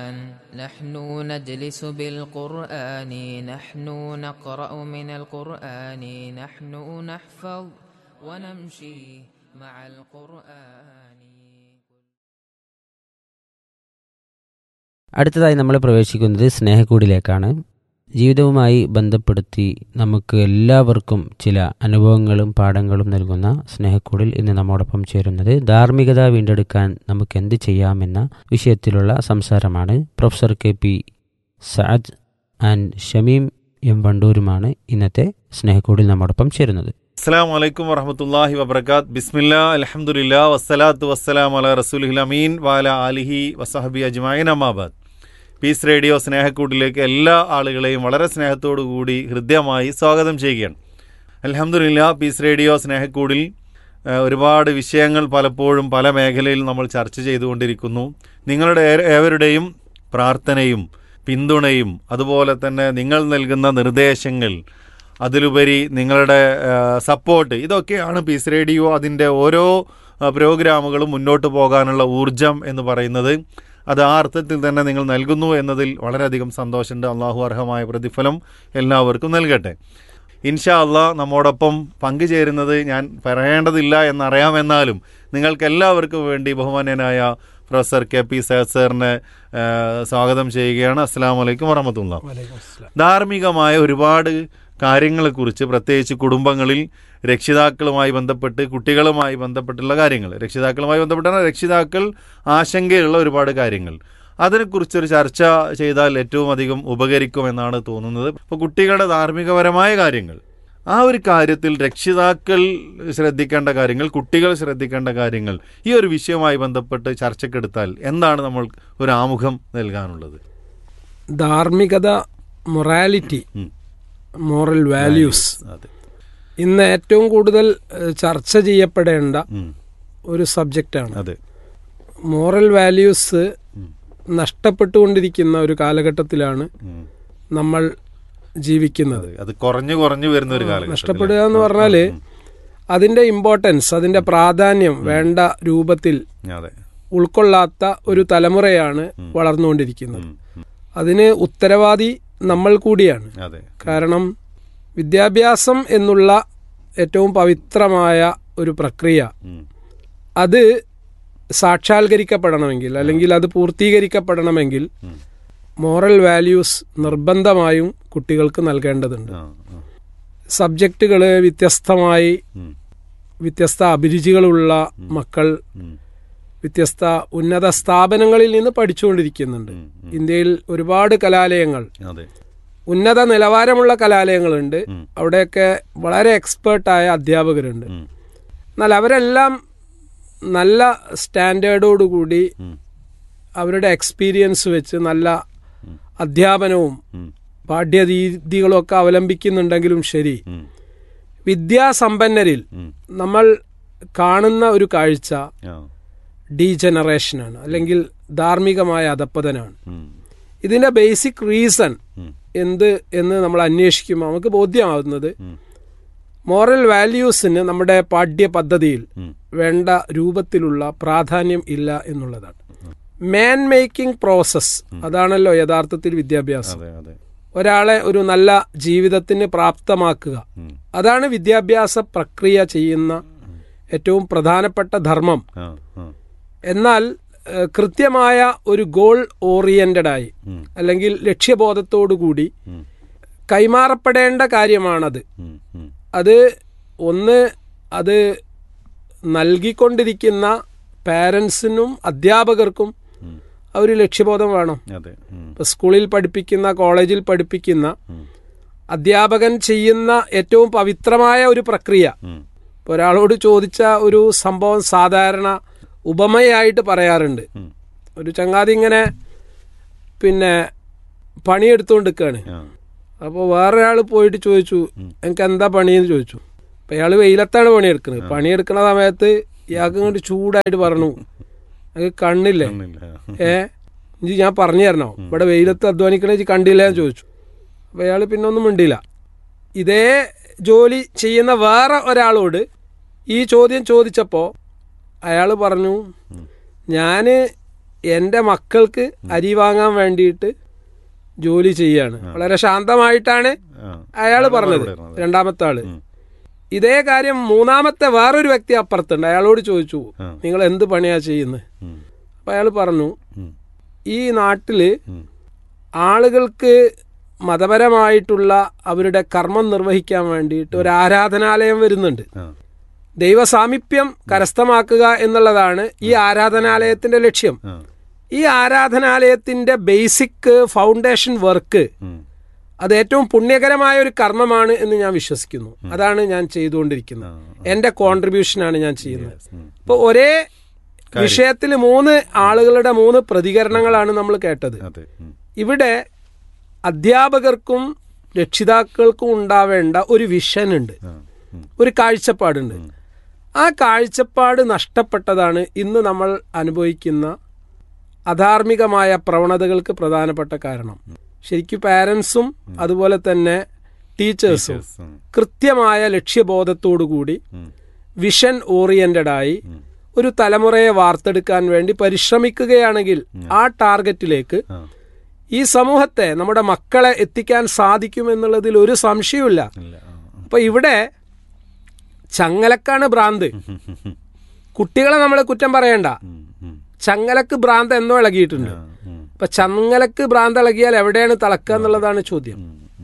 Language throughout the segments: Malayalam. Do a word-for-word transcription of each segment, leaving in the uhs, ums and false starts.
نحن نجلس بالقرآن نحن نقرأ من القرآن نحن نحفظ ونمشي مع القرآن. അടുത്തതായി നമ്മൾ പ്രവേശിക്കുന്നത് സ്നേഹക്കൂടിലേക്കാണ്. ജീവിതവുമായി ബന്ധപ്പെടുത്തി നമുക്ക് എല്ലാവർക്കും ചില അനുഭവങ്ങളും പാഠങ്ങളും നൽകുന്ന സ്നേഹക്കൂടിൽ ഇന്ന് നമ്മോടൊപ്പം ചേരുന്നത് ധാർമ്മികത വീണ്ടെടുക്കാൻ നമുക്ക് എന്ത് ചെയ്യാമെന്ന വിഷയത്തിലുള്ള സംസാരമാണ്. Professor K P Saad and Shameem M വണ്ടൂരുമാണ് ഇന്നത്തെ സ്നേഹക്കൂടിൽ നമ്മോടൊപ്പം ചേരുന്നത്. അസ്സലാമു അലൈക്കും വറഹ്മത്തുള്ളാഹി വബറകാത്ത്. ബിസ്മില്ലാ അൽഹംദുലില്ലാ വസ്സലാത്തു വസ്സലാമു അലാ റസൂലിഹിൽ അമീൻ വഅലാ ആലിഹി വസഹബി അജ്മഈൻ അമ്മാ ബഅദ്. പീസ് റേഡിയോ സ്നേഹക്കൂട്ടിലേക്ക് എല്ലാ ആളുകളെയും വളരെ സ്നേഹത്തോടു കൂടി ഹൃദ്യമായി സ്വാഗതം ചെയ്യുകയാണ്. അൽഹംദുലില്ലാ, പീസ് റേഡിയോ സ്നേഹക്കൂടിൽ ഒരുപാട് വിഷയങ്ങൾ പലപ്പോഴും പല മേഖലയിൽ നമ്മൾ ചർച്ച ചെയ്തുകൊണ്ടിരിക്കുന്നു. നിങ്ങളുടെ ഏവരുടെയും പ്രാർത്ഥനയും പിന്തുണയും അതുപോലെ തന്നെ നിങ്ങൾ നൽകുന്ന നിർദ്ദേശങ്ങൾ, അതിലുപരി നിങ്ങളുടെ സപ്പോർട്ട്, ഇതൊക്കെയാണ് പീസ് റേഡിയോ അതിൻ്റെ ഓരോ പ്രോഗ്രാമുകളും മുന്നോട്ട് പോകാനുള്ള ഊർജം എന്ന് പറയുന്നത്. അത് ആ അർത്ഥത്തിൽ തന്നെ നിങ്ങൾ നൽകുന്നു എന്നതിൽ വളരെയധികം സന്തോഷമുണ്ട്. അള്ളാഹു അർഹമായ പ്രതിഫലം എല്ലാവർക്കും നൽകട്ടെ. ഇൻഷാ അള്ളാഹ് നമ്മോടൊപ്പം പങ്കുചേരുന്നത് ഞാൻ പറയേണ്ടതില്ല എന്നറിയാമെന്നാലും നിങ്ങൾക്ക് എല്ലാവർക്കും വേണ്ടി ബഹുമാന്യനായ പ്രൊഫസർ കെ പി സഅദ് സാറിനെ സ്വാഗതം ചെയ്യുകയാണ്. അസ്സലാമു അലൈക്കും വറഹ്മത്തുള്ളാഹി. ധാർമ്മികമായ ഒരുപാട് കാര്യങ്ങളെക്കുറിച്ച്, പ്രത്യേകിച്ച് കുടുംബങ്ങളിൽ രക്ഷിതാക്കളുമായി ബന്ധപ്പെട്ട് കുട്ടികളുമായി ബന്ധപ്പെട്ടുള്ള കാര്യങ്ങൾ, രക്ഷിതാക്കളുമായി ബന്ധപ്പെട്ടാണ് രക്ഷിതാക്കൾ ആശങ്കയുള്ള ഒരുപാട് കാര്യങ്ങൾ, അതിനെക്കുറിച്ചൊരു ചർച്ച ചെയ്താൽ ഏറ്റവും അധികം ഉപകരിക്കുമെന്നാണ് തോന്നുന്നത്. ഇപ്പോൾ കുട്ടികളുടെ ധാർമ്മികപരമായ കാര്യങ്ങൾ, ആ ഒരു കാര്യത്തിൽ രക്ഷിതാക്കൾ ശ്രദ്ധിക്കേണ്ട കാര്യങ്ങൾ, കുട്ടികൾ ശ്രദ്ധിക്കേണ്ട കാര്യങ്ങൾ, ഈ ഒരു വിഷയവുമായി ബന്ധപ്പെട്ട് ചർച്ചക്കെടുത്താൽ എന്താണ് നമ്മൾ ഒരു ആമുഖം നൽകാനുള്ളത്? ധാർമ്മികത, മൊറാലിറ്റി, മോറൽ വാല്യൂസ് ഇന്ന് ഏറ്റവും കൂടുതൽ ചർച്ച ചെയ്യപ്പെടേണ്ട ഒരു സബ്ജക്റ്റാണ്. അതെ, മോറൽ വാല്യൂസ് നഷ്ടപ്പെട്ടുകൊണ്ടിരിക്കുന്ന ഒരു കാലഘട്ടത്തിലാണ് നമ്മൾ ജീവിക്കുന്നത്. അത് കുറഞ്ഞു കുറഞ്ഞു വരുന്ന ഒരു കാലഘട്ടം. നഷ്ടപ്പെടുക എന്ന് പറഞ്ഞാല് അതിന്റെ ഇമ്പോർട്ടൻസ്, അതിന്റെ പ്രാധാന്യം വേണ്ട രൂപത്തിൽ ഉൾക്കൊള്ളാത്ത ഒരു തലമുറയാണ് വളർന്നുകൊണ്ടിരിക്കുന്നത്. അതിന് ഉത്തരവാദി നമ്മൾ കൂടിയാണ്. കാരണം വിദ്യാഭ്യാസം എന്നുള്ള ഏറ്റവും പവിത്രമായ ഒരു പ്രക്രിയ അത് സാക്ഷാത്കരിക്കപ്പെടണമെങ്കിൽ, അല്ലെങ്കിൽ അത് പൂർത്തീകരിക്കപ്പെടണമെങ്കിൽ മോറൽ വാല്യൂസ് നിർബന്ധമായും കുട്ടികൾക്ക് നൽകേണ്ടതുണ്ട്. സബ്ജക്റ്റുകൾ വ്യത്യസ്തമായി, വ്യത്യസ്ത അഭിരുചികളുള്ള മക്കൾ വ്യത്യസ്ത ഉന്നത സ്ഥാപനങ്ങളിൽ നിന്ന് പഠിച്ചുകൊണ്ടിരിക്കുന്നുണ്ട്. ഇന്ത്യയിൽ ഒരുപാട് കലാലയങ്ങൾ, ഉന്നത നിലവാരമുള്ള കലാലയങ്ങളുണ്ട്. അവിടെയൊക്കെ വളരെ എക്സ്പേർട്ടായ അധ്യാപകരുണ്ട്. എന്നാൽ അവരെല്ലാം നല്ല സ്റ്റാൻഡേർഡോടുകൂടി അവരുടെ എക്സ്പീരിയൻസ് വെച്ച് നല്ല അധ്യാപനവും പാഠ്യരീതികളും ഒക്കെ അവലംബിക്കുന്നുണ്ടെങ്കിലും ശരി, വിദ്യാസമ്പന്നരിൽ നമ്മൾ കാണുന്ന ഒരു കാഴ്ച ഡീജനറേഷനാണ്, അല്ലെങ്കിൽ ധാർമ്മികമായ അധപ്പതനാണ്. ഇതിന്റെ ബേസിക് റീസൺ എന്ത് എന്ന് നമ്മൾ അന്വേഷിക്കുമ്പോൾ നമുക്ക് ബോധ്യമാവുന്നത് മോറൽ വാല്യൂസിന് നമ്മുടെ പാഠ്യ പദ്ധതിയിൽ വേണ്ട രൂപത്തിലുള്ള പ്രാധാന്യം ഇല്ല എന്നുള്ളതാണ്. മാൻ മേക്കിംഗ് പ്രോസസ്, അതാണല്ലോ യഥാർത്ഥത്തിൽ വിദ്യാഭ്യാസം. ഒരാളെ ഒരു നല്ല ജീവിതത്തിന് പ്രാപ്തമാക്കുക, അതാണ് വിദ്യാഭ്യാസ പ്രക്രിയ ചെയ്യുന്ന ഏറ്റവും പ്രധാനപ്പെട്ട ധർമ്മം. എന്നാൽ കൃത്യമായ ഒരു ഗോൾ ഓറിയന്റഡ് ആയി, അല്ലെങ്കിൽ ലക്ഷ്യബോധത്തോടുകൂടി കൈമാറപ്പെടേണ്ട കാര്യമാണത്. അത് ഒന്ന്, അത് നൽകിക്കൊണ്ടിരിക്കുന്ന പാരൻസിനും അധ്യാപകർക്കും ഒരു ലക്ഷ്യബോധം വേണം. ഇപ്പൊ സ്കൂളിൽ പഠിപ്പിക്കുന്ന, കോളേജിൽ പഠിപ്പിക്കുന്ന അധ്യാപകൻ ചെയ്യുന്ന ഏറ്റവും പവിത്രമായ ഒരു പ്രക്രിയ, ഇപ്പൊ ഒരാളോട് ചോദിച്ച ഒരു സംഭവം സാധാരണ ഉപമയായിട്ട് പറയാറുണ്ട്. ഒരു ചങ്ങാതി ഇങ്ങനെ പിന്നെ പണിയെടുത്തുകൊണ്ടിരിക്കുകയാണ്. അപ്പോൾ വേറൊരാൾ പോയിട്ട് ചോദിച്ചു, എനിക്ക് എന്താ പണിയെന്ന് ചോദിച്ചു. അപ്പം അയാൾ വെയിലത്താണ് പണിയെടുക്കുന്നത്. പണിയെടുക്കുന്ന സമയത്ത് ഇയാൾക്ക് ഇങ്ങോട്ട് ചൂടായിട്ട് പറഞ്ഞു, എനിക്ക് കണ്ണില്ലേ, ഏ ഇഞ്ചി ഞാൻ പറഞ്ഞു തരണോ, ഇവിടെ വെയിലത്ത് അധ്വാനിക്കണ കണ്ടില്ല എന്ന് ചോദിച്ചു. അപ്പം അയാൾ പിന്നെ ഒന്നും മിണ്ടില്ല. ഇതേ ജോലി ചെയ്യുന്ന വേറെ ഒരാളോട് ഈ ചോദ്യം ചോദിച്ചപ്പോൾ അയാൾ പറഞ്ഞു, ഞാൻ എൻ്റെ മക്കൾക്ക് അരി വാങ്ങാൻ വേണ്ടിയിട്ട് ജോലി ചെയ്യാണ്. വളരെ ശാന്തമായിട്ടാണ് അയാൾ പറഞ്ഞത്, രണ്ടാമത്തെ ആള്. ഇതേ കാര്യം മൂന്നാമത്തെ വേറൊരു വ്യക്തി അപ്പുറത്തുണ്ട്. അയാളോട് ചോദിച്ചു, നിങ്ങൾ എന്ത് പണിയാ ചെയ്യുന്നത്? അപ്പൊ അയാൾ പറഞ്ഞു, ഈ നാട്ടില് ആളുകൾക്ക് മതപരമായിട്ടുള്ള അവരുടെ കർമ്മം നിർവഹിക്കാൻ വേണ്ടിയിട്ട് ഒരു ആരാധനാലയം വരുന്നുണ്ട്. ദൈവസാമീപ്യം കരസ്ഥമാക്കുക എന്നുള്ളതാണ് ഈ ആരാധനാലയത്തിന്റെ ലക്ഷ്യം. ഈ ആരാധനാലയത്തിന്റെ ബേസിക് ഫൗണ്ടേഷൻ വർക്ക് അത് ഏറ്റവും പുണ്യകരമായ ഒരു കർമ്മമാണ് എന്ന് ഞാൻ വിശ്വസിക്കുന്നു. അതാണ് ഞാൻ ചെയ്തുകൊണ്ടിരിക്കുന്നത്. എന്റെ കോൺട്രിബ്യൂഷനാണ് ഞാൻ ചെയ്യുന്നത്. ഇപ്പൊ ഒരേ വിഷയത്തിൽ മൂന്ന് ആളുകളുടെ മൂന്ന് പ്രതികരണങ്ങളാണ് നമ്മൾ കേട്ടത്. ഇവിടെ അധ്യാപകർക്കും രക്ഷിതാക്കൾക്കും ഉണ്ടാവേണ്ട ഒരു വിഷൻ ഉണ്ട്, ഒരു കാഴ്ചപ്പാടുണ്ട്. ആ കാഴ്ചപ്പാട് നഷ്ടപ്പെട്ടതാണ് ഇന്ന് നമ്മൾ അനുഭവിക്കുന്ന അധാർമികമായ പ്രവണതകൾക്ക് പ്രധാനപ്പെട്ട കാരണം. ശരിക്കും പാരൻസും അതുപോലെ തന്നെ ടീച്ചേഴ്സും കൃത്യമായ ലക്ഷ്യബോധത്തോടുകൂടി വിഷൻ ഓറിയന്റഡ് ആയി ഒരു തലമുറയെ വാർത്തെടുക്കാൻ വേണ്ടി പരിശ്രമിക്കുകയാണെങ്കിൽ ആ ടാർഗറ്റിലേക്ക് ഈ സമൂഹത്തെ, നമ്മുടെ മക്കളെ എത്തിക്കാൻ സാധിക്കുമെന്നുള്ളതിൽ ഒരു സംശയമില്ല. അപ്പൊ ഇവിടെ ചങ്ങലക്കാണ് ഭ്രാന്ത്. കുട്ടികളെ നമ്മൾ കുറ്റം പറയണ്ട, ചങ്ങലക്ക് ഭ്രാന്ത് എന്നോ ഇളകിയിട്ടുണ്ട്. അപ്പൊ ചങ്ങലക്ക് ഭ്രാന്ത് ഇളകിയാൽ എവിടെയാണ് തളക്കുക എന്നുള്ളതാണ് ചോദ്യം.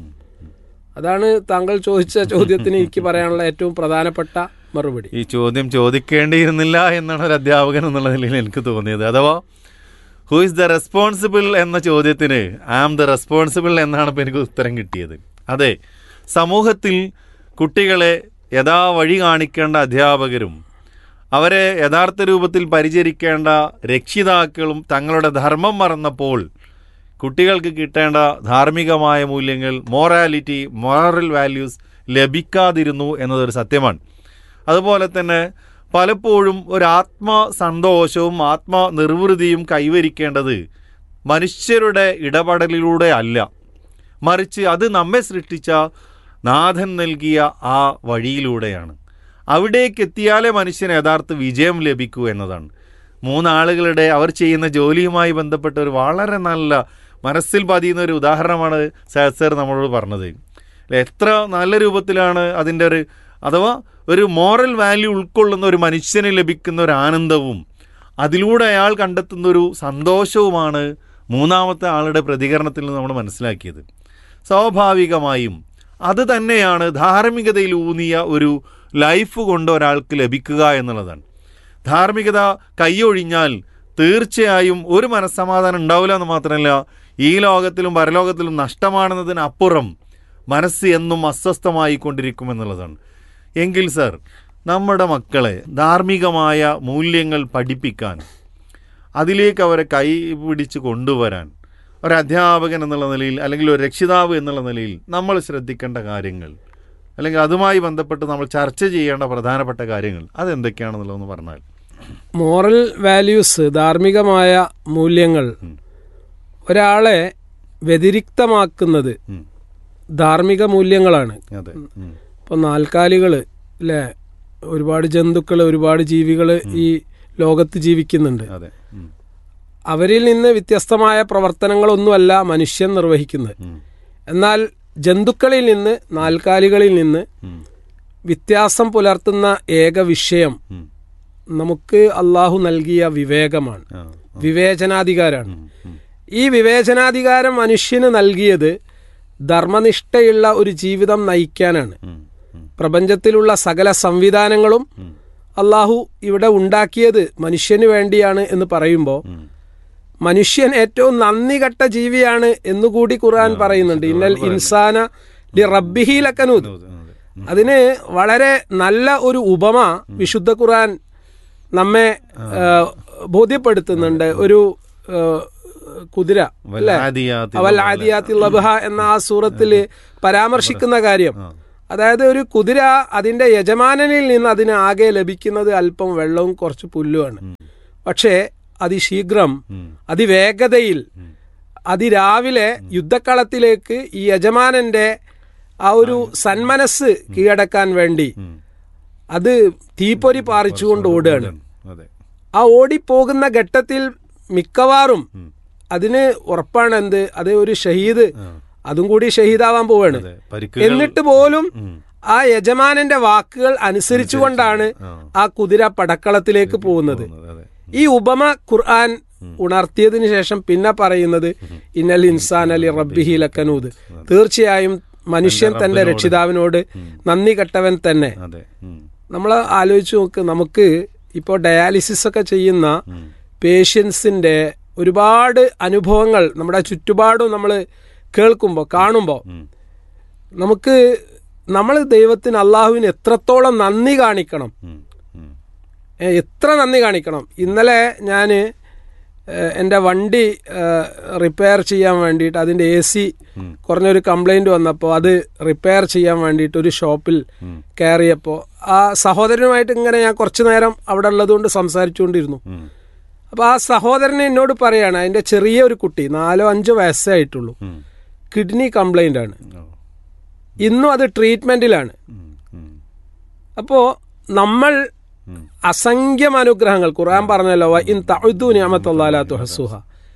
അതാണ് താങ്കൾ ചോദിച്ച ചോദ്യത്തിന് എനിക്ക് പറയാനുള്ള ഏറ്റവും പ്രധാനപ്പെട്ട മറുപടി. ഈ ചോദ്യം ചോദിക്കേണ്ടിയിരുന്നില്ല എന്നാണ് ഒരു അധ്യാപകൻ എന്നുള്ള നിലയിൽ എനിക്ക് തോന്നിയത്. അഥവാ ഹു ഇസ് ദ റെസ്പോൺസിബിൾ എന്ന ചോദ്യത്തിന് ഐ ആം ദ റെസ്പോൺസിബിൾ എന്നാണ് ഇപ്പോൾ എനിക്ക് ഉത്തരം കിട്ടിയത്. അതെ, സമൂഹത്തിൽ കുട്ടികളെ യഥാ വഴി കാണിക്കേണ്ട അധ്യാപകരും അവരെ യഥാർത്ഥ രൂപത്തിൽ പരിചരിക്കേണ്ട രക്ഷിതാക്കളും തങ്ങളുടെ ധർമ്മം മറന്നപ്പോൾ കുട്ടികൾക്ക് കിട്ടേണ്ട ധാർമ്മികമായ മൂല്യങ്ങൾ, മോറാലിറ്റി, മോറൽ വാല്യൂസ് ലഭിക്കാതിരുന്നു എന്നതൊരു സത്യമാണ്. അതുപോലെ തന്നെ പലപ്പോഴും ഒരു ആത്മസന്തോഷവും ആത്മനിർവൃതിയും കൈവരിക്കേണ്ടത് മനുഷ്യരുടെ ഇടപെടലിലൂടെ അല്ല, മറിച്ച് അത് നമ്മെ സൃഷ്ടിച്ച നാഥൻ നൽകിയ ആ വഴിയിലൂടെയാണ്. അവിടേക്ക് എത്തിയാലേ മനുഷ്യന് യഥാർത്ഥ വിജയം ലഭിക്കൂ എന്നതാണ്. മൂന്നാളുകളുടെ അവർ ചെയ്യുന്ന ജോലിയുമായി ബന്ധപ്പെട്ട ഒരു വളരെ നല്ല മനസ്സിൽ പതിയുന്ന ഒരു ഉദാഹരണമാണ് സയദ് സർ നമ്മളോട് പറഞ്ഞത്. എത്ര നല്ല രൂപത്തിലാണ് അതിൻ്റെ ഒരു അഥവാ ഒരു മോറൽ വാല്യൂ ഉൾക്കൊള്ളുന്ന ഒരു മനുഷ്യന് ലഭിക്കുന്ന ഒരു ആനന്ദവും അതിലൂടെ അയാൾ കണ്ടെത്തുന്നൊരു സന്തോഷവുമാണ് മൂന്നാമത്തെ ആളുടെ പ്രതികരണത്തിൽ നിന്ന് നമ്മൾ മനസ്സിലാക്കിയത്. സ്വാഭാവികമായും അത് തന്നെയാണ് ധാർമ്മികതയിൽ ഊന്നിയ ഒരു ലൈഫ് കൊണ്ട് ഒരാൾക്ക് ലഭിക്കുക എന്നുള്ളതാണ്. ധാർമ്മികത കൈയൊഴിഞ്ഞാൽ തീർച്ചയായും ഒരു മനസ്സമാധാനം ഉണ്ടാവില്ല എന്ന് മാത്രമല്ല, ഈ ലോകത്തിലും പരലോകത്തിലും നഷ്ടമാണെന്നതിനപ്പുറം മനസ്സ് എന്നും അസ്വസ്ഥമായി കൊണ്ടിരിക്കുമെന്നുള്ളതാണ്. എങ്കിൽ സർ, നമ്മുടെ മക്കളെ ധാർമ്മികമായ മൂല്യങ്ങൾ പഠിപ്പിക്കാൻ, അതിലേക്ക് അവരെ കൈ പിടിച്ച് കൊണ്ടുവരാൻ ഒരു അധ്യാപകൻ എന്നുള്ള നിലയിൽ അല്ലെങ്കിൽ ഒരു രക്ഷിതാവ് എന്നുള്ള നിലയിൽ നമ്മൾ ശ്രദ്ധിക്കേണ്ട കാര്യങ്ങൾ, അല്ലെങ്കിൽ അതുമായി ബന്ധപ്പെട്ട് നമ്മൾ ചർച്ച ചെയ്യേണ്ട പ്രധാനപ്പെട്ട കാര്യങ്ങൾ അതെന്തൊക്കെയാണെന്നുള്ളതെന്ന് പറഞ്ഞാൽ. മോറൽ വാല്യൂസ്, ധാർമ്മികമായ മൂല്യങ്ങൾ ഒരാളെ വ്യതിരിക്തമാക്കുന്നത് ധാർമ്മിക മൂല്യങ്ങളാണ്. ഇപ്പൊ നാൽക്കാലികള് അല്ലെ, ഒരുപാട് ജന്തുക്കൾ, ഒരുപാട് ജീവികൾ ഈ ലോകത്ത് ജീവിക്കുന്നുണ്ട്. അവരിൽ നിന്ന് വ്യത്യസ്തമായ പ്രവർത്തനങ്ങളൊന്നുമല്ല മനുഷ്യൻ നിർവഹിക്കുന്നത്. എന്നാൽ ജന്തുക്കളിൽ നിന്ന്, നാൽക്കാലികളിൽ നിന്ന് വ്യത്യാസം പുലർത്തുന്ന ഏക വിഷയം നമുക്ക് അള്ളാഹു നൽകിയ വിവേകമാണ്, വിവേചനാധികാരമാണ്. ഈ വിവേചനാധികാരം മനുഷ്യന് നൽകിയത് ധർമ്മനിഷ്ഠയുള്ള ഒരു ജീവിതം നയിക്കാനാണ്. പ്രപഞ്ചത്തിലുള്ള സകല സംവിധാനങ്ങളും അള്ളാഹു ഇവിടെ ഉണ്ടാക്കിയത് മനുഷ്യന് വേണ്ടിയാണ് എന്ന് പറയുമ്പോൾ മനുഷ്യൻ ഏറ്റവും നന്ദി കെട്ട ജീവിയാണ് എന്നുകൂടി ഖുർആൻ പറയുന്നുണ്ട്. ഇന്നൽ ഇൻസാന ലി റബ്ബിഹി ലകനൂദ്. അതിന് വളരെ നല്ല ഒരു ഉപമ വിശുദ്ധ ഖുർആൻ നമ്മെ ബോധ്യപ്പെടുത്തുന്നുണ്ട്. ഒരു കുതിര അല്ലെ, അവൽ ആദിയാത്തി ലബ്ഹ എന്ന ആ സൂറത്തിൽ പരാമർശിക്കുന്ന കാര്യം, അതായത് ഒരു കുതിര അതിന്റെ യജമാനനിൽ നിന്ന് അതിന് ആകെ ലഭിക്കുന്നത് അല്പം വെള്ളവും കുറച്ച് പുല്ലുമാണ്. പക്ഷേ അതിശീഘ്രം, അതിവേഗതയിൽ, അതിരാവിലെ യുദ്ധക്കളത്തിലേക്ക് ഈ യജമാനന്റെ ആ ഒരു സന്മനസ് കീഴടക്കാൻ വേണ്ടി അത് തീപ്പൊരി പാറിച്ചുകൊണ്ട് ഓടുകയാണ്. ആ ഓടിപ്പോകുന്ന ഘട്ടത്തിൽ മിക്കവാറും അതിന് ഉറപ്പാണ് എന്ത്, അത് ഒരു ഷഹീദ്, അതും കൂടി ഷഹീദാവാൻ പോവാണ്. എന്നിട്ട് പോലും ആ യജമാനന്റെ വാക്കുകൾ അനുസരിച്ചുകൊണ്ടാണ് ആ കുതിര പടക്കളത്തിലേക്ക് പോകുന്നത്. ഈ ഉപമ ഖുർആൻ ഉണർത്തിയതിനു ശേഷം പിന്നെ പറയുന്നത് ഇന്നൽ ഇൻസാൻ അലി റബ്ബിഹി ലക്കനൂദ്, തീർച്ചയായും മനുഷ്യൻ തന്റെ രക്ഷിതാവിനോട് നന്ദി കെട്ടവൻ തന്നെ. നമ്മൾ ആലോചിച്ച് നോക്ക്, നമുക്ക് ഇപ്പോൾ ഡയാലിസിസ് ഒക്കെ ചെയ്യുന്ന പേഷ്യൻസിന്റെ ഒരുപാട് അനുഭവങ്ങൾ നമ്മുടെ ചുറ്റുപാടും നമ്മൾ കേൾക്കുമ്പോൾ കാണുമ്പോൾ നമുക്ക് നമ്മൾ ദൈവത്തിന് അള്ളാഹുവിന് എത്രത്തോളം നന്ദി കാണിക്കണം, എത്ര നന്ദി കാണിക്കണം. ഇന്നലെ ഞാൻ എൻ്റെ വണ്ടി റിപ്പയർ ചെയ്യാൻ വേണ്ടിയിട്ട് അതിൻ്റെ എ സി കുറഞ്ഞൊരു കംപ്ലൈൻറ്റ് വന്നപ്പോൾ അത് റിപ്പയർ ചെയ്യാൻ വേണ്ടിയിട്ട് ഒരു ഷോപ്പിൽ കയറിയപ്പോൾ ആ സഹോദരനുമായിട്ട് ഇങ്ങനെ ഞാൻ കുറച്ചു നേരം അവിടെ ഉള്ളതുകൊണ്ട് സംസാരിച്ചുകൊണ്ടിരുന്നു. അപ്പോൾ ആ സഹോദരൻ എന്നോട് പറയാണ്, അതിൻ്റെ ചെറിയ ഒരു കുട്ടി നാലോ അഞ്ചോ വയസ്സേ ആയിട്ടുള്ളൂ, കിഡ്നി കംപ്ലൈൻ്റ് ആണ്, ഇന്നും അത് ട്രീറ്റ്മെൻറ്റിലാണ്. അപ്പോൾ നമ്മൾ അസംഖ്യം അനുഗ്രഹങ്ങൾ, ഖുർആൻ പറഞ്ഞല്ലോ ഇൻ തഅുദു നിഅമത്തല്ലാഹി ലാ തുഹ്സുഹ,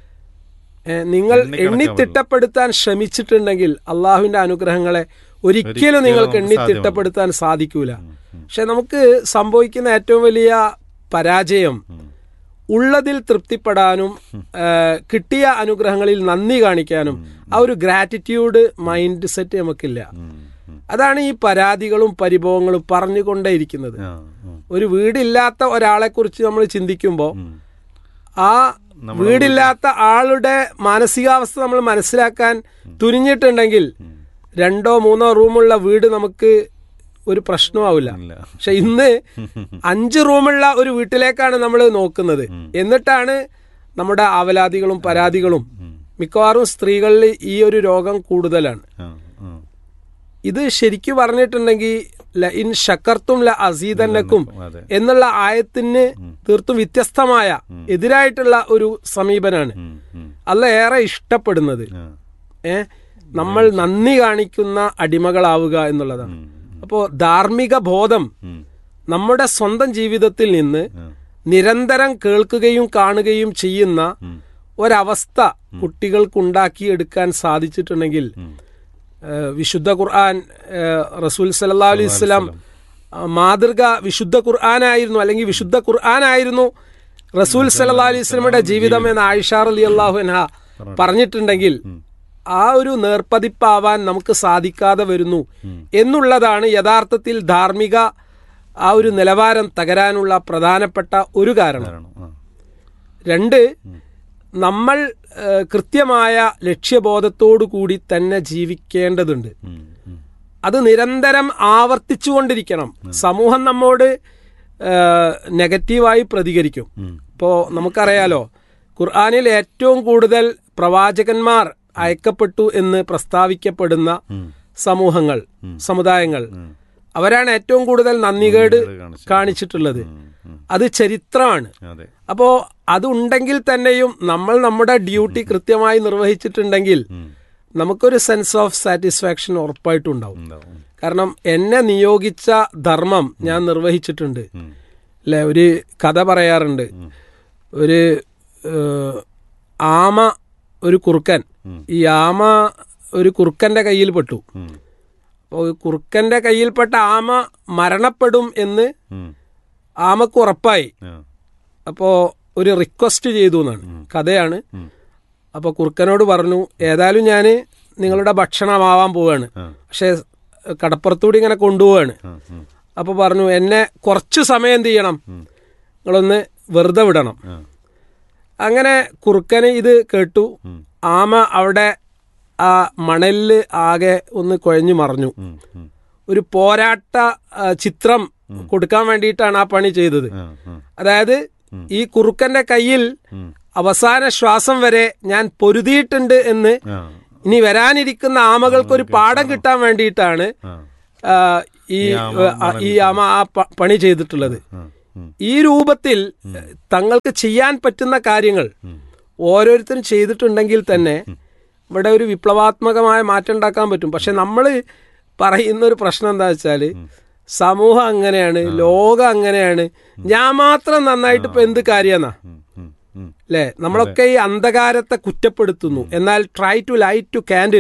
നിങ്ങൾ എണ്ണിത്തിട്ടപ്പെടുത്താൻ ശ്രമിച്ചിട്ടുണ്ടെങ്കിൽ അള്ളാഹുവിന്റെ അനുഗ്രഹങ്ങളെ ഒരിക്കലും നിങ്ങൾക്ക് എണ്ണിത്തിട്ടപ്പെടുത്താൻ സാധിക്കൂല. പക്ഷെ നമുക്ക് സംഭവിക്കുന്ന ഏറ്റവും വലിയ പരാജയം ഉള്ളതിൽ തൃപ്തിപ്പെടാനും കിട്ടിയ അനുഗ്രഹങ്ങളിൽ നന്ദി കാണിക്കാനും ആ ഒരു ഗ്രാറ്റിറ്റ്യൂഡ് മൈൻഡ് സെറ്റ് നമുക്കില്ല. അതാണ് ഈ പരാതികളും പരിഭവങ്ങളും പറഞ്ഞുകൊണ്ടേയിരിക്കുന്നത്. ഒരു വീടില്ലാത്ത ഒരാളെ കുറിച്ച് നമ്മൾ ചിന്തിക്കുമ്പോൾ ആ വീടില്ലാത്ത ആളുടെ മാനസികാവസ്ഥ നമ്മൾ മനസ്സിലാക്കാൻ തുനിഞ്ഞിട്ടുണ്ടെങ്കിൽ രണ്ടോ മൂന്നോ റൂമുള്ള വീട് നമുക്ക് ഒരു പ്രശ്നമാവില്ല. പക്ഷെ ഇന്ന് അഞ്ച് റൂമുള്ള ഒരു വീട്ടിലേക്കാണ് നമ്മൾ നോക്കുന്നത്. എന്നിട്ടാണ് നമ്മുടെ ആവലാതികളും പരാതികളും. മിക്കവാറും സ്ത്രീകളിൽ ഈ ഒരു രോഗം കൂടുതലാണ്. ഇത് ശരിക്കും പറഞ്ഞിട്ടുണ്ടെങ്കിൽ ല ഇൻ ശക്കർത്തും ല അസീദന്നക്കും എന്നുള്ള ആയത്തിന് തീർത്തും വ്യത്യസ്തമായ എതിരായിട്ടുള്ള ഒരു സമീപനാണ് അല്ലാഹ് ഏറെ ഇഷ്ടപ്പെടുന്നത്. ഏ നമ്മൾ നന്ദി കാണിക്കുന്ന അടിമകളാവുക എന്നുള്ളതാണ്. അപ്പോൾ ധാർമ്മിക ബോധം നമ്മുടെ സ്വന്തം ജീവിതത്തിൽ നിന്ന് നിരന്തരം കേൾക്കുകയും കാണുകയും ചെയ്യുന്ന ഒരവസ്ഥ കുട്ടികൾക്കുണ്ടാക്കിയെടുക്കാൻ സാധിച്ചിട്ടുണ്ടെങ്കിൽ വിശുദ്ധ ഖുർആൻ, റസൂൽ സല്ലല്ലാഹു അലൈഹി വസല്ലം മാതൃക വിശുദ്ധ ഖുർആനായിരുന്നു, അല്ലെങ്കിൽ വിശുദ്ധ ഖുർആനായിരുന്നു റസൂൽ സല്ലല്ലാഹു അലൈഹി വസല്ലമയുടെ ജീവിതം എന്ന് ആയിഷ റളിയല്ലാഹു അൻഹ പറഞ്ഞിട്ടുണ്ടെങ്കിൽ ആ ഒരു നേർപ്പതിപ്പാവാൻ നമുക്ക് സാധിക്കാതെ വരുന്നു എന്നുള്ളതാണ് യഥാർത്ഥത്തിൽ ധാർമ്മിക ആ ഒരു നിലവാരം തകരാനുള്ള പ്രധാനപ്പെട്ട ഒരു കാരണം. രണ്ട്, നമ്മൾ കൃത്യമായ ലക്ഷ്യബോധത്തോടു കൂടി തന്നെ ജീവിക്കേണ്ടതുണ്ട്. അത് നിരന്തരം ആവർത്തിച്ചുകൊണ്ടിരിക്കണം. സമൂഹം നമ്മോട് നെഗറ്റീവായി പ്രതികരിക്കും. ഇപ്പോൾ നമുക്കറിയാലോ, ഖുർആനിൽ ഏറ്റവും കൂടുതൽ പ്രവാചകന്മാർ അയക്കപ്പെട്ടു എന്ന് പ്രസ്താവിക്കപ്പെടുന്ന സമൂഹങ്ങൾ, സമുദായങ്ങൾ, അവരാണ് ഏറ്റവും കൂടുതൽ നന്ദികേട് കാണിച്ചിട്ടുള്ളത്. അത് ചരിത്രമാണ്. അപ്പോ അതുണ്ടെങ്കിൽ തന്നെയും നമ്മൾ നമ്മുടെ ഡ്യൂട്ടി കൃത്യമായി നിർവഹിച്ചിട്ടുണ്ടെങ്കിൽ നമുക്കൊരു സെൻസ് ഓഫ് സാറ്റിസ്ഫാക്ഷൻ ഉറപ്പായിട്ടും ഉണ്ടാവും. കാരണം എന്നെ നിയോഗിച്ച ധർമ്മം ഞാൻ നിർവഹിച്ചിട്ടുണ്ട്. അല്ലെ, ഒരു കഥ പറയാറുണ്ട്. ഒരു ആമ, ഒരു കുറുക്കൻ, ഈ ആമ ഒരു കുറുക്കന്റെ കയ്യിൽ പെട്ടു. അപ്പോൾ കുറുക്കന്റെ കയ്യിൽപ്പെട്ട ആമ മരണപ്പെടും എന്ന് ആമക്ക് ഉറപ്പായി. അപ്പോ ഒരു റിക്വസ്റ്റ് ചെയ്തു എന്നാണ് കഥയാണ്. അപ്പൊ കുറുക്കനോട് പറഞ്ഞു, ഏതായാലും ഞാൻ നിങ്ങളുടെ ഭക്ഷണമാവാൻ പോവാണ്, പക്ഷെ കടപ്പുറത്തൂടി ഇങ്ങനെ കൊണ്ടുപോവാണ്. അപ്പൊ പറഞ്ഞു, എന്നെ കുറച്ചു സമയം എന്ത് ചെയ്യണം, നിങ്ങളൊന്ന് വെറുതെ വിടണം. അങ്ങനെ കുറുക്കന് ഇത് കേട്ടു. ആമ അവിടെ ആ മണലില് ആകെ ഒന്ന് കുഴഞ്ഞു മറിഞ്ഞു. ഒരു പോരാട്ട ചിത്രം കൊടുക്കാൻ വേണ്ടിയിട്ടാണ് ആ പണി ചെയ്തത്. അതായത് ഈ കുറുക്കന്റെ കയ്യിൽ അവസാന ശ്വാസം വരെ ഞാൻ പൊരുതിയിട്ടുണ്ട് എന്ന് ഇനി വരാനിരിക്കുന്ന ആമകൾക്കൊരു പാഠം കിട്ടാൻ വേണ്ടിയിട്ടാണ് ഈ ഈ ആമ ആ പണി ചെയ്തിട്ടുള്ളത്. ഈ രൂപത്തിൽ തങ്ങൾക്ക് ചെയ്യാൻ പറ്റുന്ന കാര്യങ്ങൾ ഓരോരുത്തരും ചെയ്തിട്ടുണ്ടെങ്കിൽ തന്നെ ഇവിടെ ഒരു വിപ്ലവാത്മകമായ മാറ്റം ഉണ്ടാക്കാൻ പറ്റും. പക്ഷെ നമ്മൾ പറയുന്ന ഒരു പ്രശ്നം എന്താ വെച്ചാല്, സമൂഹം അങ്ങനെയാണ്, ലോകം അങ്ങനെയാണ്, ഞാൻ മാത്രം നന്നായിട്ട് ഇപ്പൊ എന്ത് കാര്യന്നാ, അല്ലെ? നമ്മളൊക്കെ ഈ അന്ധകാരത്തെ കുറ്റപ്പെടുത്തുന്നു, എന്നാൽ try to light to candle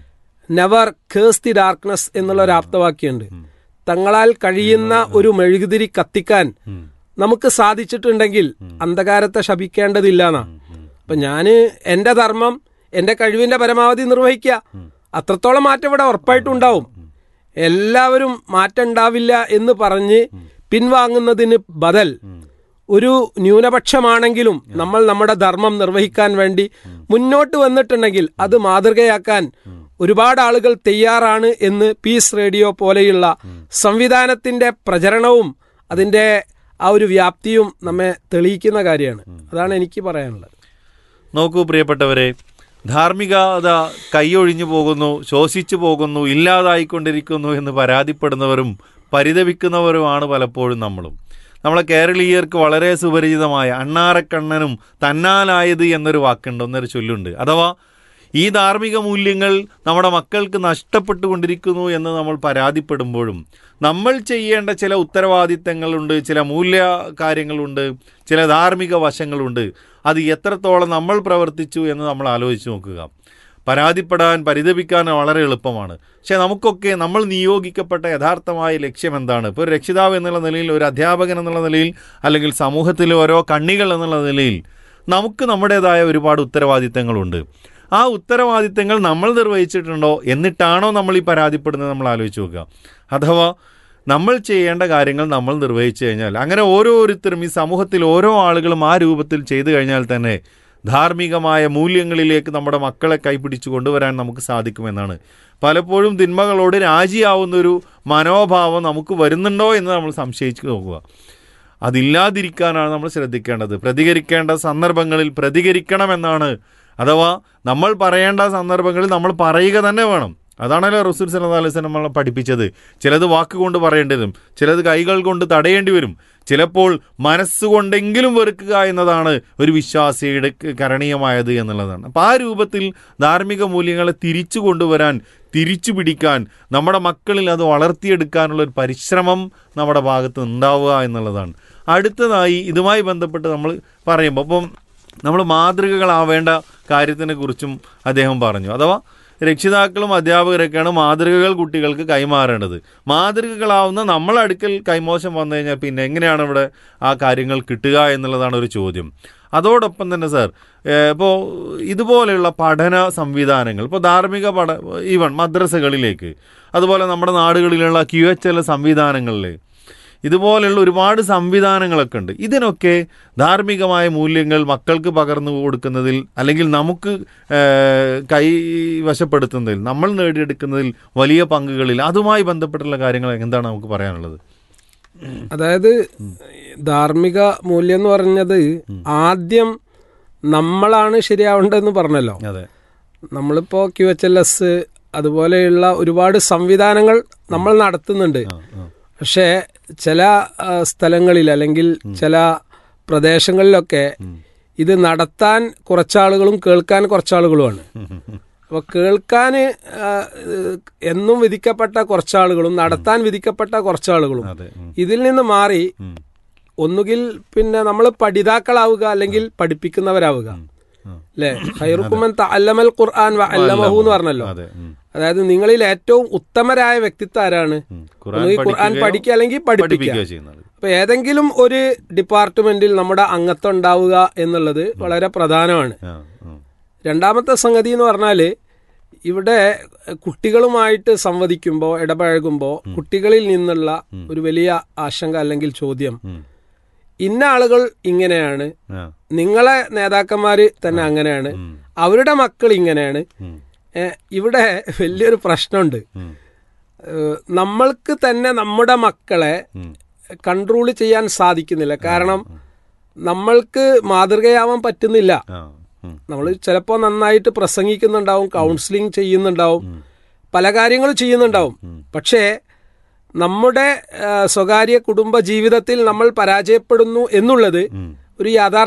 never curse the darkness എന്നുള്ള ഒരു ആപ്തവാക്യമുണ്ട്. തങ്ങളാൽ കഴിയുന്ന ഒരു മെഴുകുതിരി കത്തിക്കാൻ നമുക്ക് സാധിച്ചിട്ടുണ്ടെങ്കിൽ അന്ധകാരത്തെ ശപിക്കേണ്ടതില്ല എന്നാ. അപ്പൊ ഞാന് എന്റെ ധർമ്മം എന്റെ കഴിവിന്റെ പരമാവധി നിർവഹിക്കുക, അത്രത്തോളം മാറ്റം ഇവിടെ ഉറപ്പായിട്ടും ഉണ്ടാവും. എല്ലാവരും മാറ്റം ഉണ്ടാവില്ല എന്ന് പറഞ്ഞ് പിൻവാങ്ങുന്നതിന് ബദൽ ഒരു ന്യൂനപക്ഷമാണെങ്കിലും നമ്മൾ നമ്മുടെ ധർമ്മം നിർവഹിക്കാൻ വേണ്ടി മുന്നോട്ട് വന്നിട്ടുണ്ടെങ്കിൽ അത് മാതൃകയാക്കാൻ ഒരുപാട് ആളുകൾ തയ്യാറാണ് എന്ന് പീസ് റേഡിയോ പോലെയുള്ള സംവിധാനത്തിന്റെ പ്രചരണവും അതിന്റെ ആ ഒരു വ്യാപ്തിയും നമ്മെ തെളിയിക്കുന്ന കാര്യമാണ്. അതാണ് എനിക്ക് പറയാനുള്ളത്. നോക്കൂ പ്രിയപ്പെട്ടവരെ, ധാർമ്മികത കൈയൊഴിഞ്ഞു പോകുന്നു, ശോഷിച്ചു പോകുന്നു, ഇല്ലാതായിക്കൊണ്ടിരിക്കുന്നു എന്ന് പരാതിപ്പെടുന്നവരും പരിതപിക്കുന്നവരുമാണ് പലപ്പോഴും നമ്മളും. നമ്മളെ കേരളീയർക്ക് വളരെ സുപരിചിതമായ അണ്ണാറക്കണ്ണനും തന്നാലായത് എന്നൊരു വാക്കുണ്ട്, എന്നൊരു ചൊല്ലുണ്ട്. അഥവാ ഈ ധാർമ്മിക മൂല്യങ്ങൾ നമ്മുടെ മക്കൾക്ക് നഷ്ടപ്പെട്ടുകൊണ്ടിരിക്കുന്നു എന്ന് നമ്മൾ പരാതിപ്പെടുമ്പോഴും നമ്മൾ ചെയ്യേണ്ട ചില ഉത്തരവാദിത്തങ്ങളുണ്ട്, ചില മൂല്യ കാര്യങ്ങളുണ്ട്, ചില ധാർമ്മിക വശങ്ങളുണ്ട്. അത് എത്രത്തോളം നമ്മൾ പ്രവർത്തിച്ചു എന്ന് നമ്മൾ ആലോചിച്ച് നോക്കുക. പരാതിപ്പെടാൻ പരിതപിക്കാൻ വളരെ എളുപ്പമാണ്. പക്ഷേ നമുക്കൊക്കെ നമ്മൾ നിയോഗിക്കപ്പെട്ട യഥാർത്ഥമായ ലക്ഷ്യം എന്താണ്? ഇപ്പോൾ ഒരു രക്ഷിതാവ് എന്നുള്ള നിലയിൽ, ഒരു അധ്യാപകൻ എന്നുള്ള നിലയിൽ, അല്ലെങ്കിൽ സമൂഹത്തിലെ ഓരോ കണ്ണികൾ എന്നുള്ള നിലയിൽ നമുക്ക് നമ്മുടേതായ ഒരുപാട് ഉത്തരവാദിത്തങ്ങളുണ്ട്. ആ ഉത്തരവാദിത്തങ്ങൾ നമ്മൾ നിർവഹിച്ചിട്ടുണ്ടോ എന്നിട്ടാണോ നമ്മൾ ഈ പരാതിപ്പെടുന്നത് നമ്മൾ ആലോചിച്ച് നോക്കുക. അഥവാ നമ്മൾ ചെയ്യേണ്ട കാര്യങ്ങൾ നമ്മൾ നിർവഹിച്ചു കഴിഞ്ഞാൽ, അങ്ങനെ ഓരോരുത്തരും ഈ സമൂഹത്തിൽ ഓരോ ആളുകളും ആ രൂപത്തിൽ ചെയ്തു കഴിഞ്ഞാൽ തന്നെ ധാർമ്മികമായ മൂല്യങ്ങളിലേക്ക് നമ്മുടെ മക്കളെ കൈപിടിച്ചു കൊണ്ടുവരാൻ നമുക്ക് സാധിക്കുമെന്നാണ്. പലപ്പോഴും തിന്മകളോട് രാജിയാവുന്നൊരു മനോഭാവം നമുക്ക് വരുന്നുണ്ടോ എന്ന് നമ്മൾ സംശയിച്ച് നോക്കുക. അതില്ലാതിരിക്കാനാണ് നമ്മൾ ശ്രദ്ധിക്കേണ്ടത്. പ്രതികരിക്കേണ്ട സന്ദർഭങ്ങളിൽ പ്രതികരിക്കണമെന്നാണ്. അഥവാ നമ്മൾ പറയേണ്ട സന്ദർഭങ്ങളിൽ നമ്മൾ പറയുക തന്നെ വേണം. അതാണല്ലോ റസൂൽ സല്ലല്ലാഹു അലൈഹി വസല്ലം നമ്മളെ പഠിപ്പിച്ചത്. ചിലത് വാക്കുകൊണ്ട് പറയേണ്ടി വരും, ചിലത് കൈകൾ കൊണ്ട് തടയേണ്ടി വരും, ചിലപ്പോൾ മനസ്സുകൊണ്ടെങ്കിലും വെറുക്കുക എന്നതാണ് ഒരു വിശ്വാസിയുടെ കരണീയമായത് എന്നുള്ളതാണ്. അപ്പോൾ ആ രൂപത്തിൽ ധാർമ്മിക മൂല്യങ്ങളെ തിരിച്ചു കൊണ്ടുവരാൻ, തിരിച്ചു പിടിക്കാൻ, നമ്മുടെ മക്കളിൽ അത് വളർത്തിയെടുക്കാനുള്ളൊരു പരിശ്രമം നമ്മുടെ ഭാഗത്ത് ഉണ്ടാവുക എന്നുള്ളതാണ്. അടുത്തതായി ഇതുമായി ബന്ധപ്പെട്ട് നമ്മൾ പറയുമ്പോൾ അപ്പം നമ്മൾ മാതൃകകളാവേണ്ട കാര്യത്തിനെ കുറിച്ചും അദ്ദേഹം പറഞ്ഞു. അഥവാ രക്ഷിതാക്കളും അധ്യാപകരൊക്കെയാണ് മാതൃകകൾ കുട്ടികൾക്ക് കൈമാറേണ്ടത്. മാതൃകകളാവുന്ന നമ്മളെ അടുക്കൽ കൈമോശം വന്നു കഴിഞ്ഞാൽ പിന്നെ എങ്ങനെയാണ് ഇവിടെ ആ കാര്യങ്ങൾ കിട്ടുക എന്നുള്ളതാണ് ഒരു ചോദ്യം. അതോടൊപ്പം തന്നെ സാർ, ഇപ്പോൾ ഇതുപോലെയുള്ള പഠന സംവിധാനങ്ങൾ, ഇപ്പോൾ ധാർമ്മിക പഠ ഈവൻ മദ്രസകളിലേക്ക്, അതുപോലെ നമ്മുടെ നാടുകളിലുള്ള ക്യു എച്ച് എൽ സംവിധാനങ്ങളിൽ ഇതുപോലെയുള്ള ഒരുപാട് സംവിധാനങ്ങളൊക്കെ ഉണ്ട്. ഇതിനൊക്കെ ധാർമ്മികമായ മൂല്യങ്ങൾ മക്കൾക്ക് പകർന്നു കൊടുക്കുന്നതിൽ, അല്ലെങ്കിൽ നമുക്ക് കൈവശപ്പെടുത്തുന്നതിൽ, നമ്മൾ നേടിയെടുക്കുന്നതിൽ വലിയ പങ്കുകളിൽ അതുമായി ബന്ധപ്പെട്ടുള്ള കാര്യങ്ങൾ എന്താണ് നമുക്ക് പറയാനുള്ളത്? അതായത് ധാർമ്മിക മൂല്യം എന്ന് പറഞ്ഞത് ആദ്യം നമ്മളാണ് ശരിയാവേണ്ടതെന്ന് പറഞ്ഞല്ലോ. അതെ, നമ്മളിപ്പോൾ ക്യു എച്ച് എൽ എസ് അതുപോലെയുള്ള ഒരുപാട് സംവിധാനങ്ങൾ നമ്മൾ നടത്തുന്നുണ്ട്. പക്ഷേ ചില സ്ഥലങ്ങളിൽ അല്ലെങ്കിൽ ചില പ്രദേശങ്ങളിലൊക്കെ ഇത് നടത്താൻ കുറച്ചാളുകളും കേൾക്കാൻ കുറച്ചാളുകളുമാണ്. അപ്പോൾ കേൾക്കാൻ എന്നും വിധിക്കപ്പെട്ട കുറച്ചാളുകളും നടത്താൻ വിധിക്കപ്പെട്ട കുറച്ചാളുകളും. ഇതിൽ നിന്ന് മാറി ഒന്നുകിൽ പിന്നെ നമ്മൾ പഠിതാക്കളാവുക അല്ലെങ്കിൽ പഠിപ്പിക്കുന്നവരാവുക. അല്ലെ? ഖൈറുക്കും മൻ തഅല്ലമൽ ഖുർആൻ വഅല്ലമഹു എന്ന് പറഞ്ഞല്ലോ. അതായത് നിങ്ങളിൽ ഏറ്റവും ഉത്തമരായ വ്യക്തിത്വം ആരാണ്? ഖുർആൻ പഠിക്കുക അല്ലെങ്കിൽ പഠിപ്പിക്കുക. അപ്പൊ ഏതെങ്കിലും ഒരു ഡിപ്പാർട്ട്മെന്റിൽ നമ്മുടെ അംഗത്വം ഉണ്ടാവുക എന്നുള്ളത് വളരെ പ്രധാനമാണ്. രണ്ടാമത്തെ സംഗതി എന്ന് പറഞ്ഞാല് ഇവിടെ കുട്ടികളുമായിട്ട് സംവദിക്കുമ്പോൾ, ഇടപഴകുമ്പോൾ കുട്ടികളിൽ നിന്നുള്ള ഒരു വലിയ ആശങ്ക അല്ലെങ്കിൽ ചോദ്യം, ഇന്ന ആളുകൾ ഇങ്ങനെയാണ്, നിങ്ങളെ നേതാക്കന്മാര് തന്നെ അങ്ങനെയാണ്, അവരുടെ മക്കൾ ഇങ്ങനെയാണ്. ഇവിടെ വലിയൊരു പ്രശ്നമുണ്ട്. നമ്മൾക്ക് തന്നെ നമ്മുടെ മക്കളെ കൺട്രോൾ ചെയ്യാൻ സാധിക്കുന്നില്ല. കാരണം നമ്മൾക്ക് മാതൃകയാവാൻ പറ്റുന്നില്ല. നമ്മൾ ചിലപ്പോൾ നന്നായിട്ട് പ്രസംഗിക്കുന്നുണ്ടാവും, കൗൺസിലിംഗ് ചെയ്യുന്നുണ്ടാവും, പല കാര്യങ്ങളും ചെയ്യുന്നുണ്ടാവും. പക്ഷേ നമ്മുടെ സ്വകാര്യ കുടുംബ ജീവിതത്തിൽ നമ്മൾ പരാജയപ്പെടുന്നു എന്നുള്ളത് ഒരു യാഥാർത്ഥ്യം